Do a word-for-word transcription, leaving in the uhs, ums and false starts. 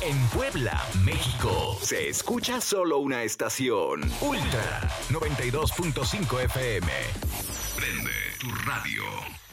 En Puebla, México, se escucha solo una estación. Ultra noventa y dos punto cinco F M. Prende tu radio.